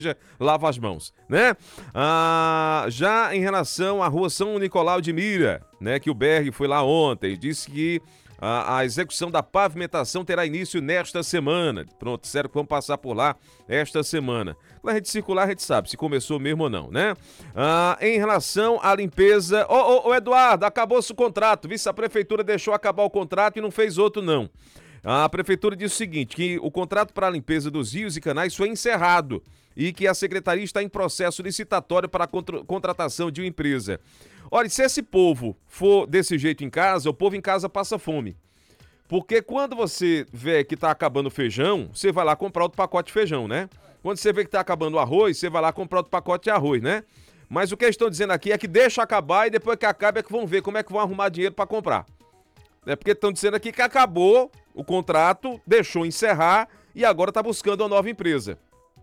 lava as mãos, né? Já em relação à rua São Nicolau de Mira, né, que o BR foi lá ontem, disse que a execução da pavimentação terá início nesta semana. Pronto, sério que vamos passar por lá esta semana. Quando a gente circular, a gente sabe se começou mesmo ou não, né? Em relação à limpeza... Ô, Eduardo, acabou-se o contrato. Viu? A prefeitura deixou acabar o contrato e não fez outro, não. A prefeitura disse o seguinte, que o contrato para a limpeza dos rios e canais foi encerrado e que a secretaria está em processo licitatório para a contratação de uma empresa. Olha, se esse povo for desse jeito em casa, o povo em casa passa fome. Porque quando você vê que está acabando o feijão, você vai lá comprar outro pacote de feijão, né? Quando você vê que está acabando o arroz, você vai lá comprar outro pacote de arroz, né? Mas o que eles estão dizendo aqui é que deixa acabar e depois que acaba é que vão ver como é que vão arrumar dinheiro para comprar. É porque estão dizendo aqui que acabou o contrato, deixou encerrar e agora está buscando uma nova empresa.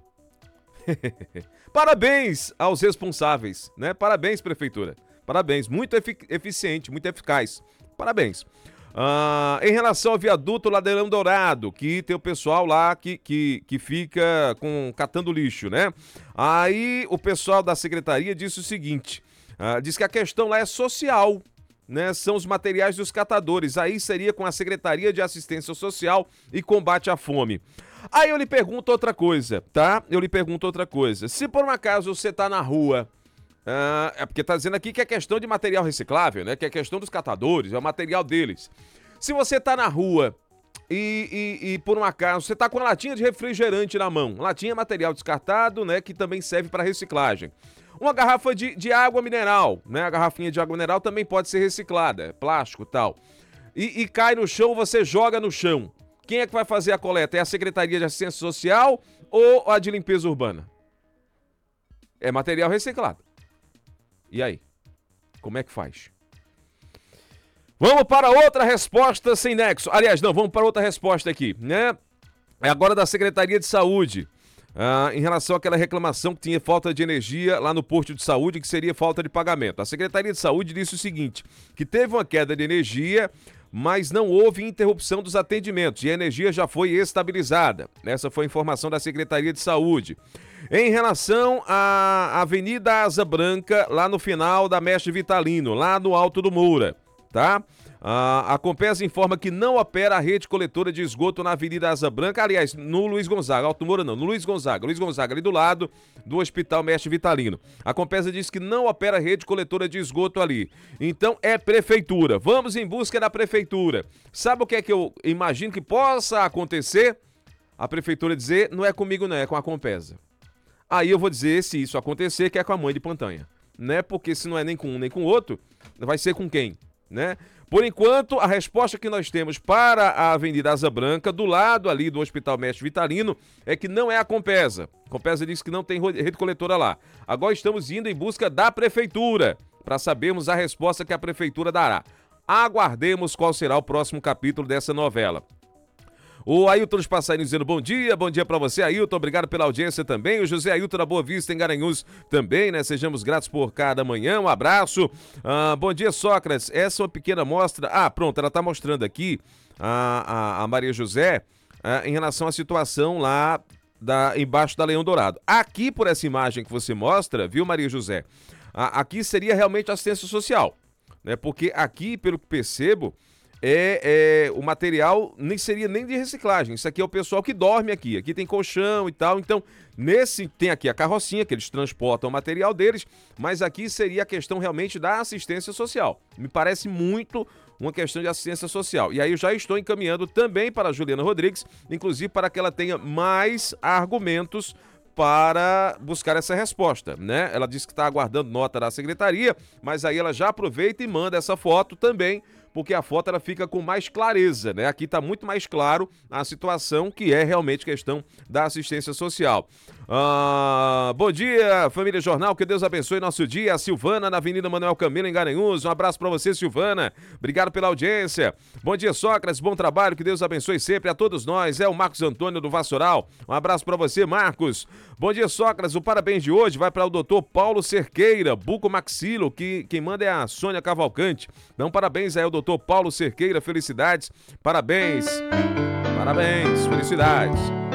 Parabéns aos responsáveis, né? Parabéns, prefeitura. Parabéns, muito eficiente, muito eficaz. Parabéns. Em relação ao viaduto Ladeirão Dourado, que tem o pessoal lá que fica catando lixo, né? Aí o pessoal da secretaria disse o seguinte, diz que a questão lá é social, né? São os materiais dos catadores, aí seria com a Secretaria de Assistência Social e Combate à Fome. Aí eu lhe pergunto outra coisa, tá? Se por um acaso você tá na rua... é porque tá dizendo aqui que é questão de material reciclável, né? Que é questão dos catadores, é o material deles. Se você tá na rua e por um acaso você tá com uma latinha de refrigerante na mão, latinha é material descartado, né? Que também serve para reciclagem. Uma garrafa de água mineral, né? A garrafinha de água mineral também pode ser reciclada, é plástico e tal. E cai no chão, você joga no chão. Quem é que vai fazer a coleta? É a Secretaria de Assistência Social ou a de Limpeza Urbana? É material reciclado. E aí? Como é que faz? Vamos para outra resposta sem nexo. Aliás, não, vamos para outra resposta aqui, né? É agora da Secretaria de Saúde. Em relação àquela reclamação que tinha falta de energia lá no posto de saúde, que seria falta de pagamento. A Secretaria de Saúde disse o seguinte, que teve uma queda de energia, mas não houve interrupção dos atendimentos e a energia já foi estabilizada. Essa foi a informação da Secretaria de Saúde. Em relação à Avenida Asa Branca, lá no final da Mestre Vitalino, lá no Alto do Moura, tá? A Compesa informa que não opera a rede coletora de esgoto na Avenida Asa Branca, aliás, no Luiz Gonzaga, Alto Moura não, no Luiz Gonzaga ali do lado do Hospital Mestre Vitalino. A Compesa diz que não opera a rede coletora de esgoto ali. Então é prefeitura. Vamos em busca da prefeitura. Sabe o que é que eu imagino que possa acontecer? A prefeitura dizer, não é comigo não, é com a Compesa. Aí eu vou dizer, se isso acontecer, que é com a mãe de Pantanha, né? Porque se não é nem com um nem com o outro, vai ser com quem, né? Por enquanto, a resposta que nós temos para a Avenida Asa Branca, do lado ali do Hospital Mestre Vitalino, é que não é a Compesa. A Compesa disse que não tem rede coletora lá. Agora estamos indo em busca da prefeitura, para sabermos a resposta que a prefeitura dará. Aguardemos qual será o próximo capítulo dessa novela. O Ailton dos Passarinhos dizendo bom dia pra você, Ailton, obrigado pela audiência também. O José Ailton da Boa Vista, em Garanhuns também, né? Sejamos gratos por cada manhã, um abraço. Bom dia, Sócrates, essa é uma pequena amostra. Pronto, ela tá mostrando aqui, a Maria José, em relação à situação lá embaixo da Leão Dourado. Aqui, por essa imagem que você mostra, viu, Maria José? Aqui seria realmente assistência social, né? Porque aqui, pelo que percebo, o material nem seria nem de reciclagem. Isso aqui é o pessoal que dorme aqui. Aqui tem colchão e tal. Então, tem aqui a carrocinha, que eles transportam o material deles, mas aqui seria a questão realmente da assistência social. Me parece muito uma questão de assistência social. E aí eu já estou encaminhando também para a Juliana Rodrigues, inclusive para que ela tenha mais argumentos para buscar essa resposta, né? Ela disse que está aguardando nota da secretaria, mas aí ela já aproveita e manda essa foto também, porque a foto ela fica com mais clareza, né? Aqui está muito mais claro a situação, que é realmente questão da assistência social. Bom dia, família Jornal, que Deus abençoe nosso dia. A Silvana, na Avenida Manuel Camilo, em Garanhuns. Um abraço para você, Silvana. Obrigado pela audiência. Bom dia, Sócrates, bom trabalho, que Deus abençoe sempre a todos nós. É o Marcos Antônio do Vassoural. Um abraço para você, Marcos. Bom dia, Sócrates. O parabéns de hoje vai para o doutor Paulo Cerqueira, buco maxilo, que quem manda é a Sônia Cavalcante. Então, parabéns aí ao doutor Paulo Cerqueira, felicidades. Parabéns, felicidades.